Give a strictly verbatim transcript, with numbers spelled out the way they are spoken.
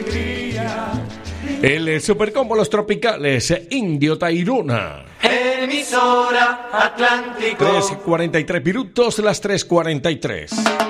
El Supercombo Los Tropicales, Indio Tairona. Emisora Atlántico. tres cuarenta y tres minutos, las tres cuarenta y tres.